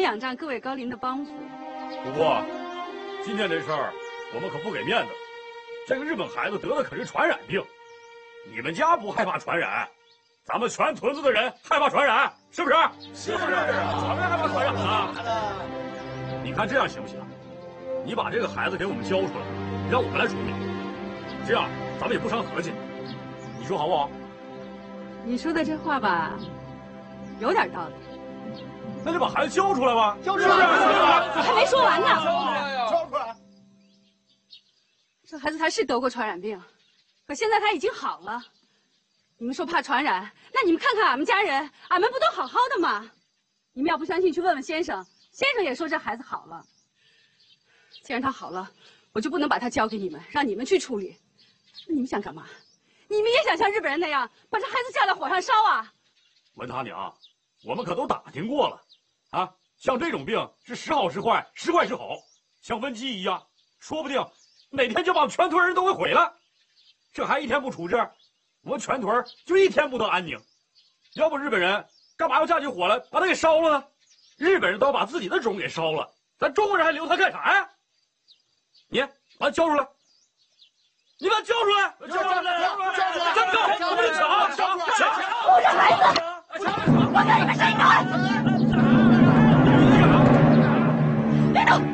仰仗各位高邻的帮扶。 不过，今天这事儿我们可不给面子。这个日本孩子得的可是传染病，你们家不害怕传染，咱们全屯子的人害怕传染，是不是？是不是？咱们害怕传染啊！你看这样行不行？你把这个孩子给我们交出来，让我们来处理，这样咱们也不伤和气。你说好不好？ 你说的这话吧，有点道理。 那就把孩子交出来吧。交出来！ 我还没说完呢。 交出来！ 这孩子他是得过传染病，可现在他已经好了。你们说怕传染，那你们看看俺们家人，俺们不都好好的吗？你们要不相信，去问问先生，先生也说这孩子好了。既然他好了，我就不能把他交给你们，让你们去处理。那你们想干嘛？你们也想像日本人那样把这孩子架在火上烧啊？ 文他娘，我们可都打听过了，啊，像这种病是时好时坏，时坏时好，像瘟疫一样，说不定哪天就把全屯人都给毁了。这还一天不处置，我们全屯就一天不得安宁。要不日本人干嘛要架起火来把它给烧了呢？日本人都要把自己的种给烧了，咱中国人还留他干啥呀？你把他交出来！你把他交出来！交出来！站住！不许抢！ 我的孩子！我跟你们谁干？别动！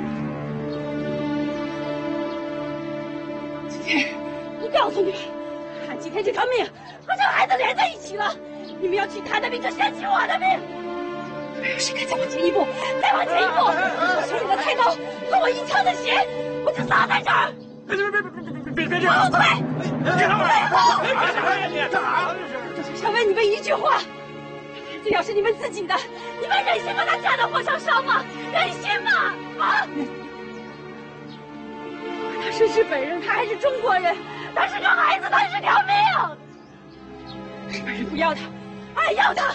今天我告诉你们，俺今天这条命和这个孩子连在一起了。你们要取他的命，就先取我的命。要是敢再往前一步，再往前一步，我手里的菜刀和我一枪的血，我就撒在这儿。别这样！后退！别后退！干啥？我就想问你们一句话：这要是你们自己的，你们忍心把他架到火上烧吗？忍心吗？啊！他是日本人，他还是中国人，他是个孩子，他是条命。日本人不要他，俺要他。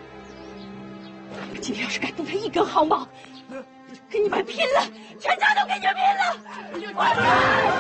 今天要是敢动他一根毫毛，跟你们拼了！全家都跟你们拼了！我